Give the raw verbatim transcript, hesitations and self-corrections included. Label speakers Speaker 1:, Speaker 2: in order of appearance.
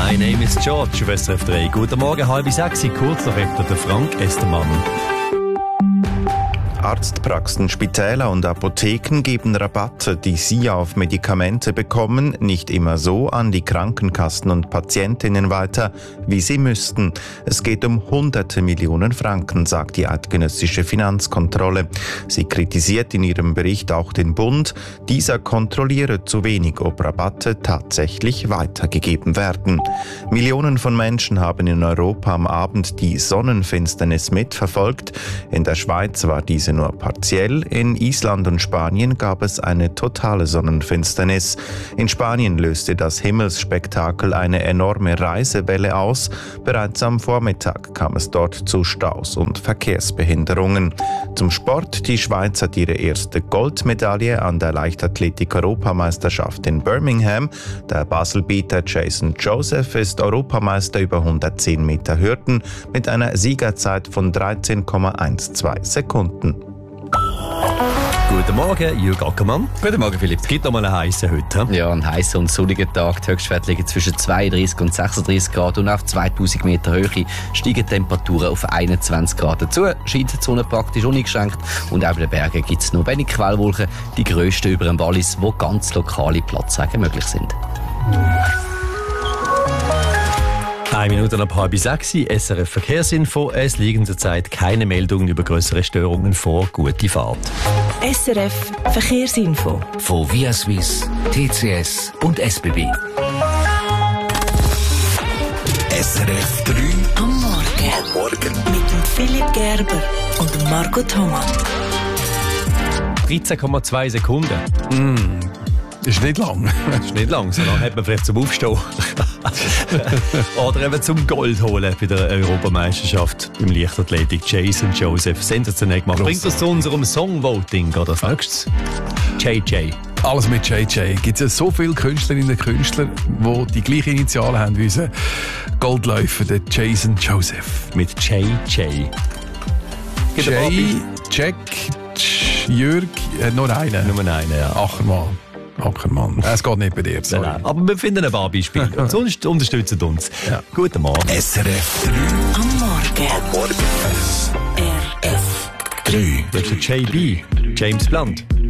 Speaker 1: My name is George, auf S R F drei. Guten Morgen, halb sechs, kurz nach etwa der Frank Estermann.
Speaker 2: Arztpraxen, Spitäler und Apotheken geben Rabatte, die Sie auf Medikamente bekommen, nicht immer so an die Krankenkassen und Patientinnen weiter, wie sie müssten. Es geht um hunderte Millionen Franken, sagt die eidgenössische Finanzkontrolle. Sie kritisiert in ihrem Bericht auch den Bund. Dieser kontrolliere zu wenig, ob Rabatte tatsächlich weitergegeben werden. Millionen von Menschen haben in Europa am Abend die Sonnenfinsternis mitverfolgt. In der Schweiz war diese nur partiell. In Island und Spanien gab es eine totale Sonnenfinsternis. In Spanien löste das Himmelsspektakel eine enorme Reisewelle aus. Bereits am Vormittag kam es dort zu Staus und Verkehrsbehinderungen. Zum Sport. Die Schweiz hat ihre erste Goldmedaille an der Leichtathletik-Europameisterschaft in Birmingham. Der Baselbieter Jason Joseph ist Europameister über hundertzehn Meter Hürden mit einer Siegerzeit von dreizehn Komma zwölf Sekunden.
Speaker 1: Guten Morgen, Jürg Ackermann.
Speaker 3: Guten Morgen, Philipp.
Speaker 1: Es gibt noch mal einen heissen heute.
Speaker 3: Ja, ein heißer und sonniger Tag. Die Höchstwerte liegen zwischen zweiunddreißig und sechsunddreißig Grad und auf zweitausend Meter Höhe steigen die Temperaturen auf einundzwanzig Grad. Dazu scheint die Sonne praktisch uneingeschränkt und auch bei den Bergen gibt es noch wenig Quellwolken, die grössten über dem Wallis, wo ganz lokale Platzregen möglich sind.
Speaker 1: Eine Minute ab halb sechs, S R F Verkehrsinfo. Es liegen zurzeit keine Meldungen über grössere Störungen vor. Gute Fahrt.
Speaker 4: S R F Verkehrsinfo.
Speaker 5: Von Via Suisse, T C S und S B B. S R F drei
Speaker 4: Am Morgen.
Speaker 5: am Morgen.
Speaker 4: Mit dem Philipp Gerber und dem Marco Thomann.
Speaker 1: dreizehn Komma zwei Sekunden.
Speaker 6: Mm, ist nicht lang.
Speaker 1: Das ist nicht lang, so lange hat man vielleicht zum Aufstehen. Oder eben zum Gold holen bei der Europameisterschaft im Leichtathletik. Jason Joseph, sensationell gemacht. Bringt uns zu unserem Songvoting, oder als nächstes? J J.
Speaker 6: Alles mit J J. Gibt es ja so viele Künstlerinnen und Künstler, die die gleichen Initialen haben wie unser Goldläufer, der Jason Joseph.
Speaker 1: Mit J J.
Speaker 6: J, Jack, Jürg, äh, nur einen.
Speaker 1: Nur einen, ja.
Speaker 6: Ackermann. Ackermann. Es geht nicht bei dir, sorry.
Speaker 1: Nein, aber wir finden ein paar Beispiele. Und sonst unterstützen uns.
Speaker 6: Ja.
Speaker 1: Guten Morgen.
Speaker 5: S R F drei
Speaker 4: Am Morgen.
Speaker 5: am Morgen.
Speaker 4: S R F
Speaker 5: drei
Speaker 1: Das ist der J B, James Blunt.